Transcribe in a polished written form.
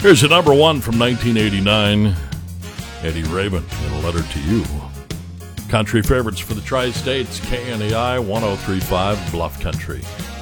Here's your number one from 1989, Eddie Raven, in A Letter to You. Country favorites for the Tri-States, KNEI 103.5 Bluff Country.